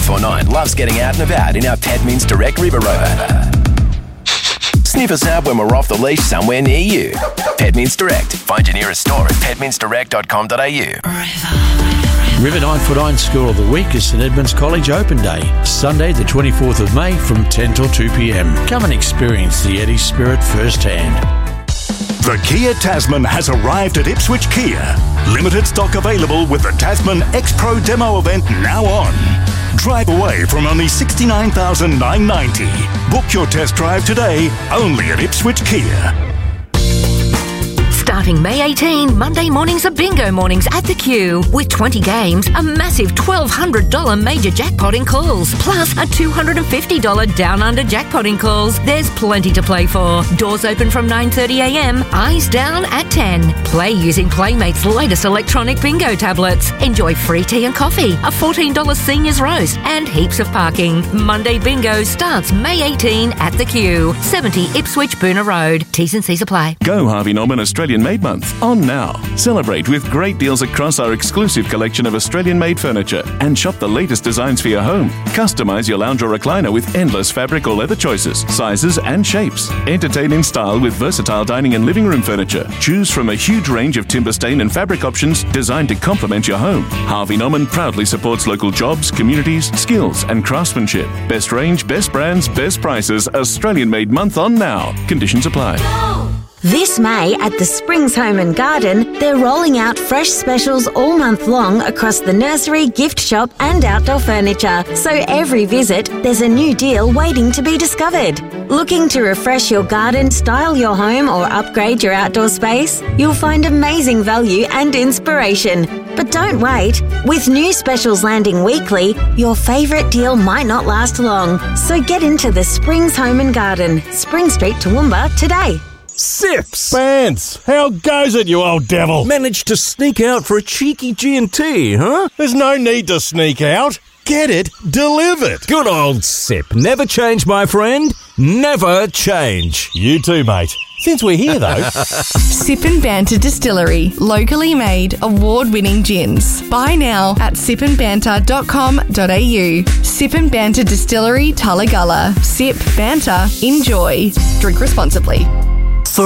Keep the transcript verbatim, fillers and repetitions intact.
four nine loves getting out and about in our Tadmins Direct River Rover. Sniff us out when we're off the leash somewhere near you. Tadmins Direct. Find your nearest store at tadmins direct dot com dot a u. River nine foot nine School of the Week is St Edmunds College Open Day, Sunday the twenty-fourth of May from ten till two p m. Come and experience the Eddie spirit firsthand. The Kia Tasman has arrived at Ipswich Kia. Limited stock available with the Tasman X-Pro demo event now on. Drive away from only sixty-nine thousand nine hundred ninety dollars. Book your test drive today only at Ipswich Kia. Starting May eighteenth, Monday mornings are bingo mornings at the Q. With twenty games, a massive twelve hundred dollars major jackpot in calls, plus a two hundred fifty dollars down under jackpot in calls. There's plenty to play for. Doors open from nine thirty a m, eyes down at ten. Play using Playmate's latest electronic bingo tablets. Enjoy free tea and coffee, a fourteen dollars seniors roast, and heaps of parking. Monday bingo starts May eighteenth at the Q. seventy Ipswich Boona Road. T's and C's apply. Go Harvey Norman Australian Made Month on now. Celebrate with great deals across our exclusive collection of Australian-made furniture and shop the latest designs for your home. Customise your lounge or recliner with endless fabric or leather choices, sizes and shapes. Entertain in style with versatile dining and living room furniture. Choose from a huge range of timber stain and fabric options designed to complement your home. Harvey Norman proudly supports local jobs, communities, skills and craftsmanship. Best range, best brands, best prices. Australian-Made Month on now. Conditions apply. This May at the Springs Home and Garden, they're rolling out fresh specials all month long across the nursery, gift shop and outdoor furniture. So every visit, there's a new deal waiting to be discovered. Looking to refresh your garden, style your home or upgrade your outdoor space? You'll find amazing value and inspiration. But don't wait. With new specials landing weekly, your favourite deal might not last long. So get into the Springs Home and Garden, Spring Street, Toowoomba today. Sips! Bants! How goes it, you old devil? Managed to sneak out for a cheeky G and T, huh? There's no need to sneak out. Get it delivered. Good old Sip. Never change, my friend. Never change. You too, mate. Since we're here, though. Sip and Banter Distillery. Locally made, award-winning gins. Buy now at sip and banter dot com dot a u. Sip and Banter Distillery, Tullagulla. Sip, banter, enjoy. Drink responsibly.